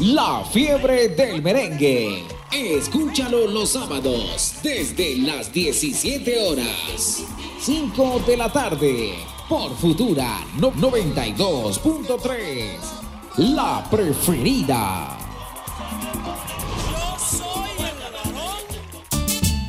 La Fiebre del Merengue. Escúchalo los sábados desde las 17 horas. 5 de la tarde por Futura 92.3. La preferida.